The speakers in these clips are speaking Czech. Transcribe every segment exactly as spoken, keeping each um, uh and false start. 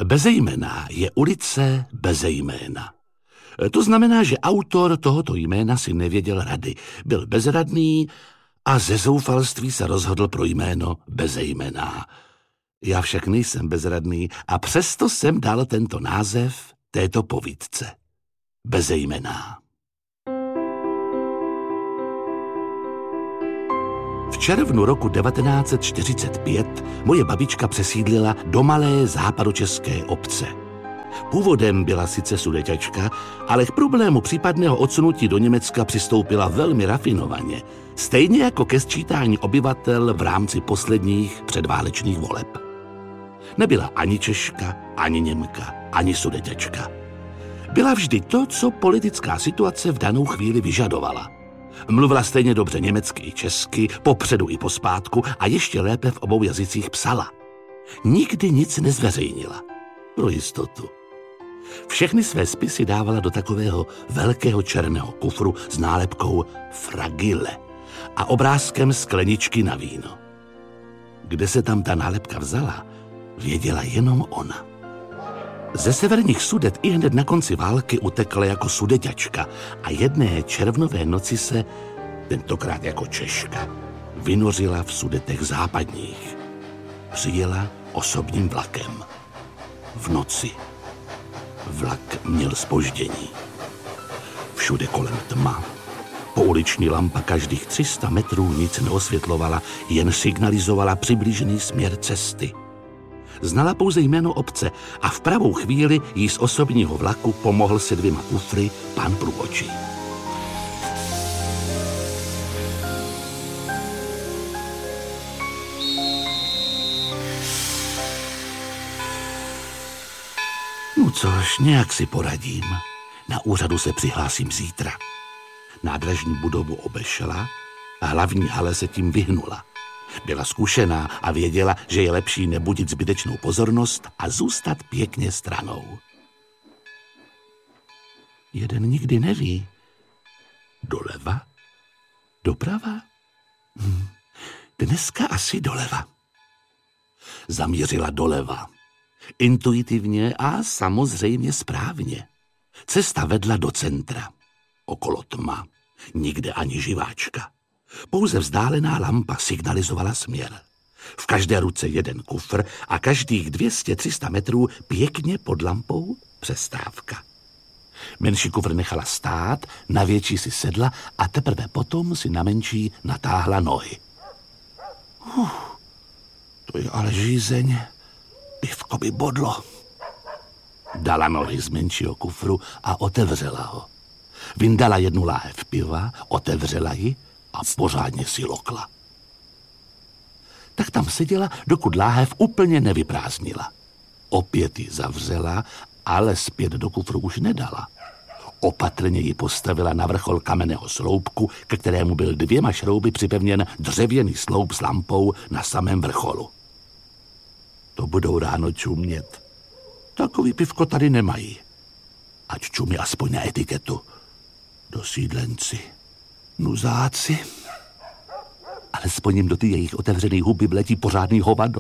Bezejmenná je ulice Bezejména. To znamená, že autor tohoto jména si nevěděl rady. Byl bezradný a ze zoufalství se rozhodl pro jméno Bezejmenná. Já však nejsem bezradný a přesto jsem dal tento název této povídce. Bezejmenná. V červnu roku devatenáct set čtyřicet pět moje babička přesídlila do malé západočeské obce. Původem byla sice Sudeťačka, ale k problému případného odsunutí do Německa přistoupila velmi rafinovaně, stejně jako ke sčítání obyvatel v rámci posledních předválečných voleb. Nebyla ani Češka, ani Němka, ani Sudeťačka. Byla vždy to, co politická situace v danou chvíli vyžadovala. Mluvila stejně dobře německy i česky, popředu i pospátku a ještě lépe v obou jazycích psala. Nikdy nic nezveřejnila. Pro jistotu. Všechny své spisy dávala do takového velkého černého kufru s nálepkou Fragile a obrázkem skleničky na víno. Kde se tam ta nálepka vzala, věděla jenom ona. Ze severních Sudet i hned na konci války utekla jako Sudeťačka a jedné červnové noci se, tentokrát jako Češka, vynořila v Sudetech západních. Přijela osobním vlakem. V noci. Vlak měl zpoždění. Všude kolem tma. Pouliční lampa každých tři sta metrů nic neosvětlovala, jen signalizovala přiblížený směr cesty. Znala pouze jméno obce a v pravou chvíli jí z osobního vlaku pomohl se dvěma kufry pán průvodčí. No což, nějak si poradím. Na úřadu se přihlásím zítra. Nádražní budovu obešla a hlavní hale se tím vyhnula. Byla zkušená a věděla, že je lepší nebudit zbytečnou pozornost a zůstat pěkně stranou. Jeden nikdy neví. Doleva? Doprava? Hm. Dneska asi doleva. Zamířila doleva. Intuitivně a samozřejmě správně. Cesta vedla do centra. Okolo tma. Nikde ani živáčka. Pouze vzdálená lampa signalizovala směr. V každé ruce jeden kufr a každých dvě stě tři sta metrů pěkně pod lampou přestávka. Menší kufr nechala stát, na větší si sedla a teprve potom si na menší natáhla nohy. Uh, to je ale žízeň. Pivko by bodlo. Dala nohy z menšího kufru a otevřela ho. Vyndala jednu láhev piva, otevřela ji a pořádně si lokla. Tak tam seděla, dokud láhev úplně nevyprázdnila. Opět ji zavřela, ale zpět do kufru už nedala. Opatrně ji postavila na vrchol kamenného sloupku, ke kterému byl dvěma šrouby připevněn dřevěný sloup s lampou na samém vrcholu. To budou ráno čumět. Takový pivko tady nemají. Ať čumí aspoň na etiketu. Dosídlenci, nuzáci. Alespoň jim do ty jejich otevřený huby vletí pořádný hovado.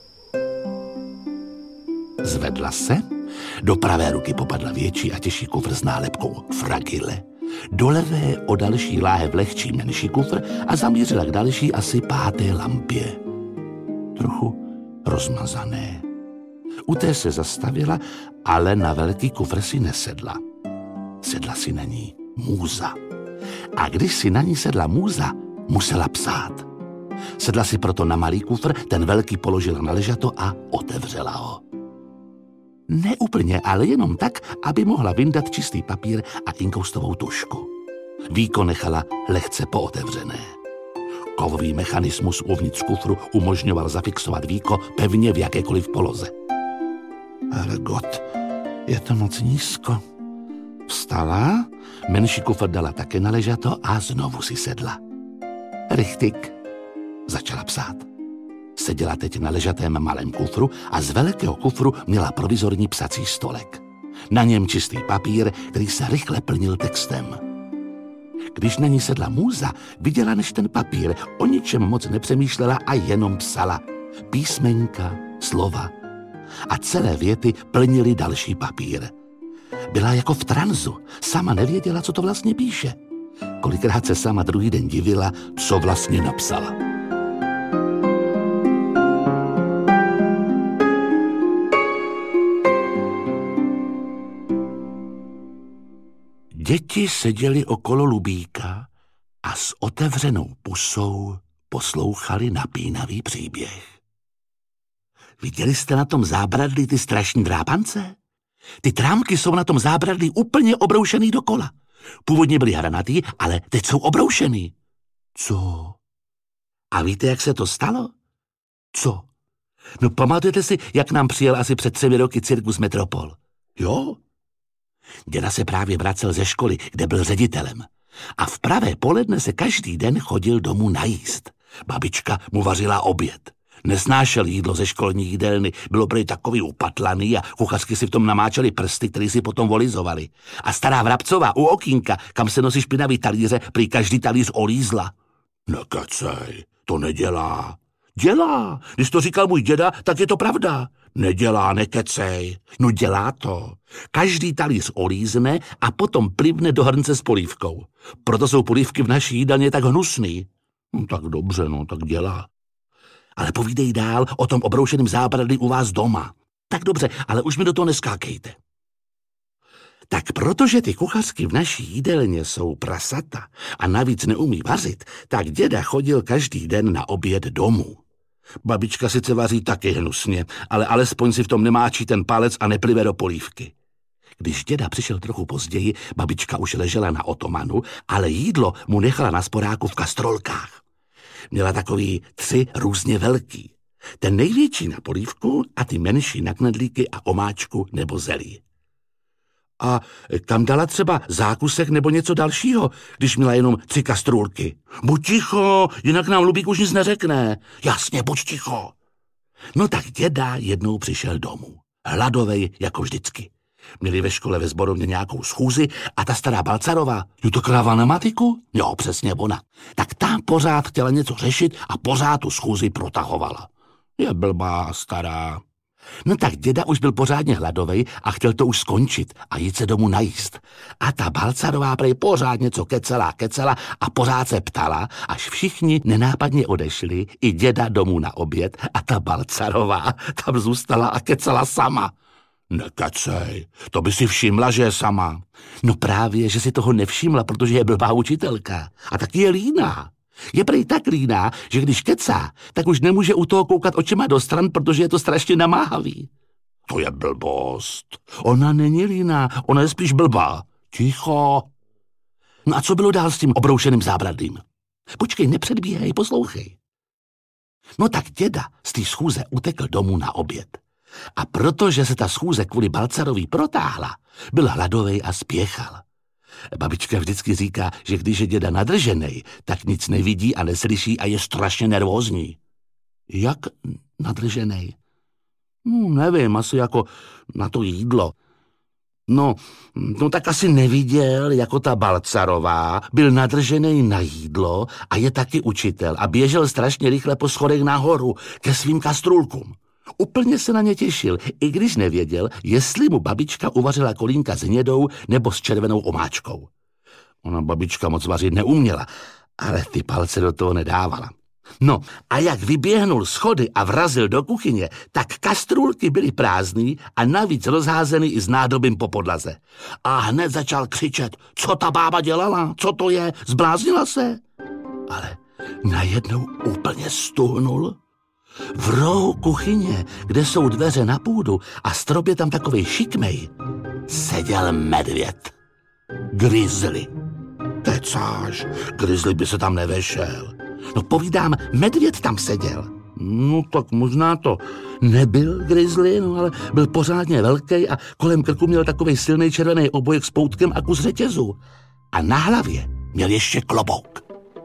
Zvedla se, do pravé ruky popadla větší a těžší kufr s nálepkou Fragile, do levé o další láhev lehčí menší kufr a zamířila k další asi páté lampě. Trochu rozmazané. U té se zastavila, ale na velký kufr si nesedla. Sedla si na ní můza. A když si na ní sedla můza, musela psát. Sedla si proto na malý kufr, ten velký položila na ležato a otevřela ho. Ne úplně, ale jenom tak, aby mohla vyndat čistý papír a inkoustovou tušku. Víko nechala lehce pootevřené. Kovový mechanismus uvnitř kufru umožňoval zafixovat víko pevně v jakékoliv poloze. Ale god, je to moc nízko. Vstala, menší kufr dala také na ležato a znovu si sedla. Richtig, začala psát. Seděla teď na ležatém malém kufru a z velkého kufru měla provizorní psací stolek. Na něm čistý papír, který se rychle plnil textem. Když na ní sedla můza, viděla než ten papír, o ničem moc nepřemýšlela a jenom psala. Písmenka, slova, a celé věty plnily další papír. Byla jako v tranzu, sama nevěděla, co to vlastně píše. Kolikrát se sama druhý den divila, co vlastně napsala. Děti seděly okolo Lubíka a s otevřenou pusou poslouchali napínavý příběh. Viděli jste na tom zábradlí ty strašní drápance? Ty trámky jsou na tom zábradlí úplně obroušený dokola. Původně byly hranatý, ale teď jsou obroušený. Co? A víte, jak se to stalo? Co? No pamatujete si, jak nám přijel asi před třemi roky cirkus Metropol? Jo? Děda se právě vracel ze školy, kde byl ředitelem. A v pravé poledne se každý den chodil domů najíst. Babička mu vařila oběd. Nesnášel jídlo ze školní jídelny, bylo prý takový upatlaný a kuchařky si v tom namáčeli prsty, který si potom volizovali. A stará Vrabcová u okýnka, kam se nosí špinavý talíře, prý každý talíř olízla. Nekecej, to nedělá. Dělá, když to říkal můj děda, tak je to pravda. Nedělá, nekecej. No dělá to. Každý talíř olízne a potom plivne do hrnce s polívkou. Proto jsou polívky v naší jídelně tak hnusný. No tak dobře, no tak dělá. Ale povídej dál o tom obroušeném zábradlí u vás doma. Tak dobře, ale už mi do toho neskákejte. Tak protože ty kuchařky v naší jídelně jsou prasata a navíc neumí vařit, tak děda chodil každý den na oběd domů. Babička sice vaří taky hnusně, ale alespoň si v tom nemáčí ten palec a neplive do polívky. Když děda přišel trochu později, babička už ležela na otomanu, ale jídlo mu nechala na sporáku v kastrolkách. Měla takový tři různě velký. Ten největší na polívku a ty menší na knedlíky a omáčku nebo zelí. A kam dala třeba zákusek nebo něco dalšího, když měla jenom tři kastrůlky? Buď ticho, jinak nám Lubík už nic neřekne. Jasně, buď ticho. No tak děda jednou přišel domů. Hladovej jako vždycky. Měli ve škole ve sborovně nějakou schůzi a ta stará Balcarová, jo to kráva na matiku? Jo, přesně ona. Tak ta pořád chtěla něco řešit a pořád tu schůzi protahovala. Je blbá, stará. No tak děda už byl pořádně hladovej a chtěl to už skončit a jít se domů najíst. A ta Balcarová prej pořád něco kecela, kecela a pořád se ptala, až všichni nenápadně odešli, i děda domů na oběd a ta Balcarová tam zůstala a kecela sama. Nekecej, to by si všimla, že je sama. No právě, že si toho nevšimla, protože je blbá učitelka. A taky je líná. Je prej tak líná, že když kecá, tak už nemůže u toho koukat očima do stran, protože je to strašně namáhavý. To je blbost. Ona není líná, ona je spíš blbá. Ticho. No a co bylo dál s tím obroušeným zábradlím? Počkej, nepředbíhej, poslouchej. No tak děda z té schůze utekl domů na oběd. A protože se ta schůze kvůli Balcarový protáhla, byl hladovej a spěchal. Babička vždycky říká, že když je děda nadrženej, tak nic nevidí a neslyší a je strašně nervózní. Jak nadrženej? No, nevím, asi jako na to jídlo. No, no tak asi neviděl, jako ta Balcarová, byl nadrženej na jídlo a je taky učitel a běžel strašně rychle po schodech nahoru ke svým kastrůlkům. Úplně se na ně těšil, i když nevěděl, jestli mu babička uvařila kolínka s hnědou nebo s červenou omáčkou. Ona babička moc vařit neuměla, ale ty palce do toho nedávala. No a jak vyběhnul schody a vrazil do kuchyně, tak kastrůlky byly prázdný a navíc rozházený i s nádobím po podlaze. A hned začal křičet, co ta bába dělala, co to je, zbláznila se? Ale najednou úplně stuhnul. V rohu kuchyně, kde jsou dveře na půdu a strop je tam takovej šikmej, seděl medvěd. Grizzly. Kecáš, Grizzly by se tam nevešel. No povídám, medvěd tam seděl. No tak možná to nebyl Grizzly, no ale byl pořádně velký a kolem krku měl takovej silný červený obojek s poutkem a kus řetězu. A na hlavě měl ještě klobouk.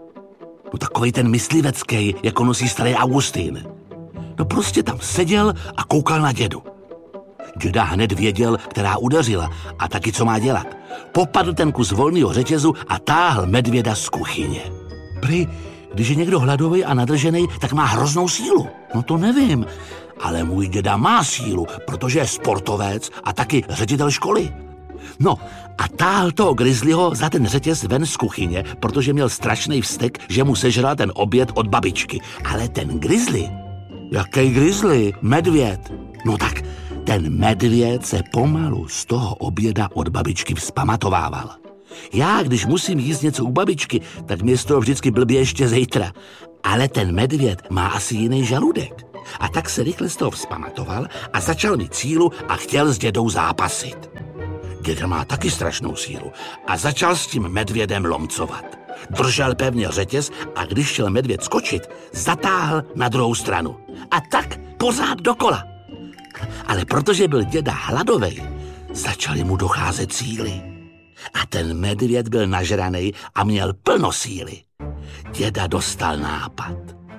No takovej ten myslivecký, jako nosí starý Augustín. No prostě tam seděl a koukal na dědu. Děda hned věděl, která udeřila a taky co má dělat. Popadl ten kus volného řetězu a táhl medvěda z kuchyně. Prý, když je někdo hladový a nadržený, tak má hroznou sílu. No to nevím, ale můj děda má sílu, protože je sportovec a taky ředitel školy. No a táhl toho grizzlyho za ten řetěz ven z kuchyně, protože měl strašný vztek, že mu sežral ten oběd od babičky. Ale ten grizzly... Jaký grizzly? Medvěd. No tak ten medvěd se pomalu z toho oběda od babičky vzpamatovával. Já, když musím jíst něco u babičky, tak mě z toho vždycky blbě ještě zítra. Ale ten medvěd má asi jiný žaludek. A tak se rychle z toho vzpamatoval a začal mít sílu a chtěl s dědou zápasit. Děda má taky strašnou sílu a začal s tím medvědem lomcovat. Držel pevně řetěz a když šel medvěd skočit, zatáhl na druhou stranu. A tak pořád dokola. Ale protože byl děda hladovej, začaly mu docházet síly. A ten medvěd byl nažranej a měl plno síly. Děda dostal nápad.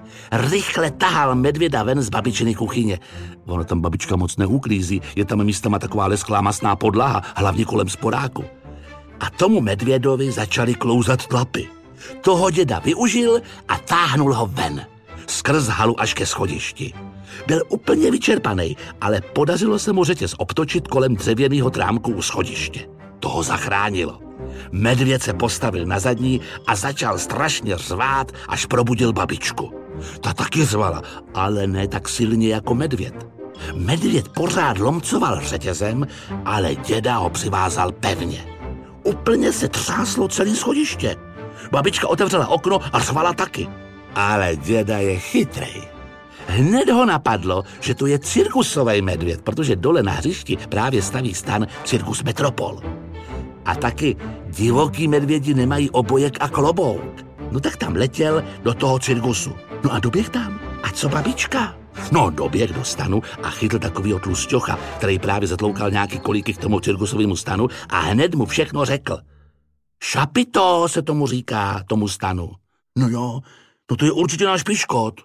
Rychle tahal medvěda ven z babičiny kuchyně. Ono tam babička moc neuklízí, je tam místama taková lesklá masná podlaha, hlavně kolem sporáku. A tomu medvědovi začaly klouzat tlapy. Toho děda využil a táhnul ho ven. Skrz halu až ke schodišti. Byl úplně vyčerpaný, ale podařilo se mu řetěz obtočit kolem dřevěného trámku u schodiště. To ho zachránilo. Medvěd se postavil na zadní a začal strašně řvát, až probudil babičku. Ta taky řvala, ale ne tak silně jako medvěd. Medvěd pořád lomcoval řetězem, ale děda ho přivázal pevně. Úplně se třáslo celé schodiště. Babička otevřela okno a řvala taky. Ale děda je chytrej. Hned ho napadlo, že to je cirkusový medvěd, protože dole na hřišti právě staví stan Cirkus Metropol. A taky divoký medvědi nemají obojek a klobouk. No tak tam letěl do toho cirkusu. No a doběh tam. A co babička? No doběh do stanu a chytl takovýho tlusťocha, který právě zatloukal nějaký kolíky k tomu cirkusovému stanu a hned mu všechno řekl. Šapito se tomu říká, tomu stanu. No jo, no to je určitě náš Piškot.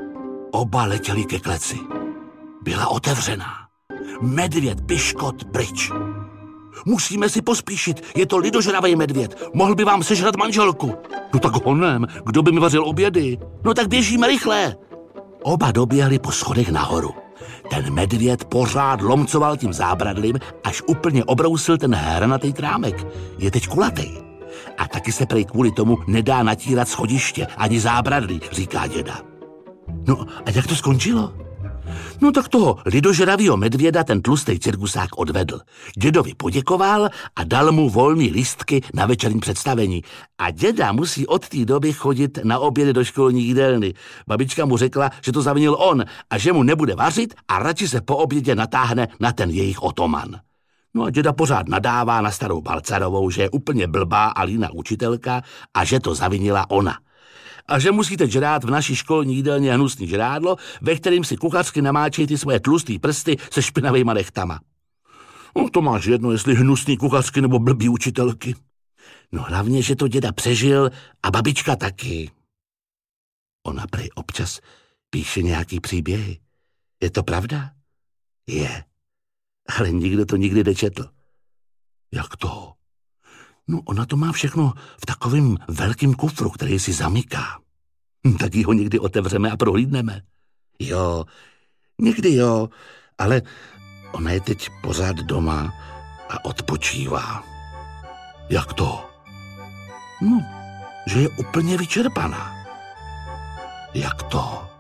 Oba letěli ke kleci. Byla otevřená. Medvěd Piškot pryč. Musíme si pospíšit, je to lidožravej medvěd. Mohl by vám sežrat manželku. No tak honem, kdo by mi vařil obědy? No tak běžíme rychle. Oba doběhli po schodech nahoru. Ten medvěd pořád lomcoval tím zábradlím, až úplně obrousil ten hranatý trámek. Je teď kulatý. A taky se prej kvůli tomu nedá natírat schodiště ani zábradlí, říká děda. No a jak to skončilo? No tak toho lidožravýho medvěda ten tlustý cirkusák odvedl. Dědovi poděkoval a dal mu volný lístky na večerní představení. A děda musí od té doby chodit na obědy do školní jídelny. Babička mu řekla, že to zavinil on a že mu nebude vařit a radši se po obědě natáhne na ten jejich otoman. No a děda pořád nadává na starou Balcarovou, že je úplně blbá a líná učitelka a že to zavinila ona. A že musíte žrát v naší školní jídelně hnusný žrádlo, ve kterým si kuchařky namáčejí ty svoje tlustý prsty se špinavejma nechtama. No to máš jedno, jestli hnusný kuchařky nebo blbý učitelky. No hlavně, že to děda přežil a babička taky. Ona prej občas píše nějaký příběhy. Je to pravda? Je. Ale nikdo to nikdy nečetl. Jak to? No, ona to má všechno v takovém velkém kufru, který si zamyká. Hm, tak ho někdy otevřeme a prohlídneme. Jo, někdy jo, ale ona je teď pořád doma a odpočívá. Jak to? No, že je úplně vyčerpaná. Jak to?